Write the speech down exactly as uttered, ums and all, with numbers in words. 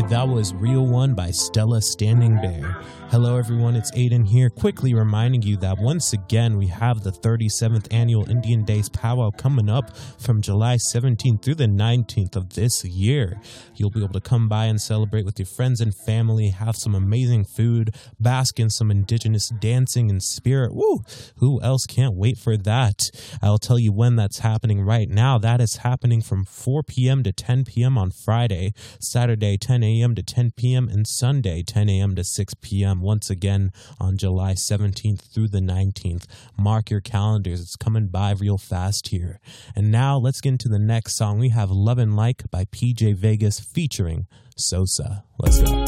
That was Real One by Stella Standing Bear. Hello everyone, it's Aiden here, quickly reminding you that once again we have the thirty-seventh Annual Indian Days Powwow coming up from July seventeenth through the nineteenth of this year. You'll be able to come by and celebrate with your friends and family, have some amazing food, bask in some indigenous dancing and spirit. Woo! Who else can't wait for that? I'll tell you when that's happening right now. That is happening from four p.m. to ten p.m. on Friday, Saturday ten a.m. to ten p.m. and Sunday ten a.m. to six p.m. once again on July seventeenth through the nineteenth. Mark your calendars. It's coming by real fast here. And now let's get into the next song. We have Lovin' Like by P J Vegas featuring Sosa. Let's go.